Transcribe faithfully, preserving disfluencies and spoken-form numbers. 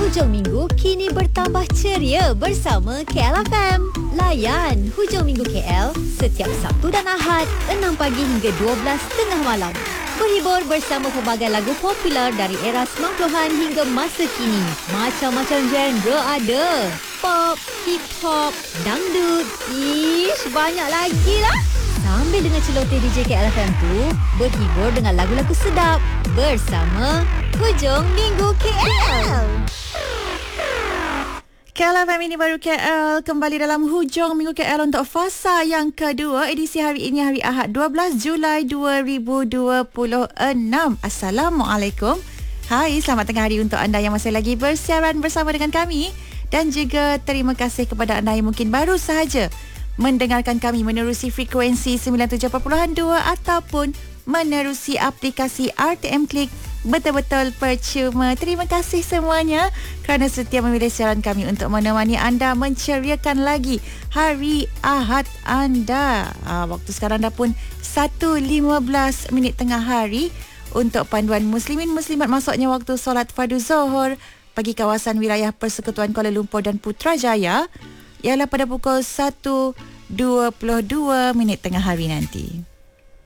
Hujung minggu kini bertambah ceria bersama K L F M. Layan Hujung Minggu K L setiap Sabtu dan Ahad enam pagi hingga dua belas tengah malam. Berhibur bersama pelbagai lagu popular dari era sembilan puluhan hingga masa kini. Macam-macam genre ada. Pop, hip hop, dangdut, ish, banyak lagi lah. Sambil dengan celoteh D J K L F M tu, berhibur dengan lagu-lagu sedap bersama Hujung Minggu K L. K L F M ini baru K L kembali dalam Hujung Minggu K L untuk fasa yang kedua. Edisi hari ini hari Ahad dua belas Julai dua ribu dua puluh enam. Assalamualaikum. Hai, selamat tengah hari untuk anda yang masih lagi bersiaran bersama dengan kami. Dan juga terima kasih kepada anda yang mungkin baru sahaja mendengarkan kami menerusi frekuensi sembilan puluh tujuh perpuluhan dua ataupun menerusi aplikasi R T M Klik. Betul-betul percuma. Terima kasih semuanya kerana setia memilih siaran kami untuk menemani anda menceriakan lagi hari Ahad anda. Ha, waktu sekarang dah pun satu lima belas minit tengah hari untuk panduan muslimin muslimat masuknya waktu solat fardu zuhur bagi kawasan wilayah Persekutuan Kuala Lumpur dan Putrajaya ialah pada pukul satu dua puluh dua minit tengah hari nanti.